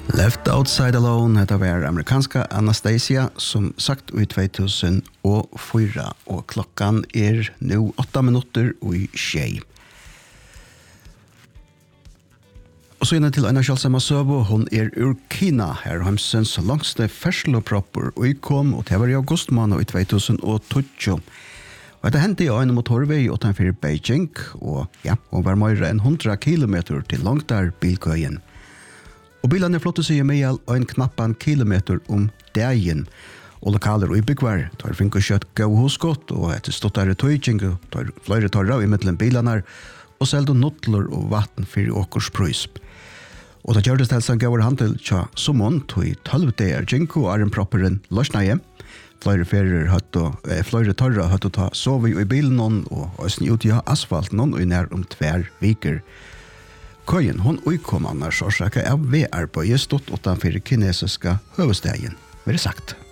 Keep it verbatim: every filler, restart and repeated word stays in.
Left Outside Alone, det var amerikanska Anastasia som sagt i två tusen fyra och klockan är nu åtta minuter och i tjej. Och så innan till Anna Kjellsamma Söbo, hon är ur Kina här hemsens långste färslopropper och i kom och det var i augustmånad i två tusen tjugo. Och det hände i en motorväg utanför Beijing och ja, hon var mer än hundra kilometer till långt där bilköjen. Og bilene flotte seg med en knappan kilometer om dagen. Og lokaler og i byggvar tar fink og kjøtt gå hosgått, og etter ståttare tøyking, tar flere tar av i middelen bilene, og selger nutler og vatten for åkersprøys. Og da gjør det stelsen går han til tja somon, tog tolv dager jinko og en propperen løsneie. Flere ferier hatt og, eh, flere tarra hatt å ta sove i bilen, og også ut i asfalten, og i nær om tver viker. Køyen, hon uikom annars årsaka av V-arbeid stått utanfor kinesiska huvudstegen, vil det sagt.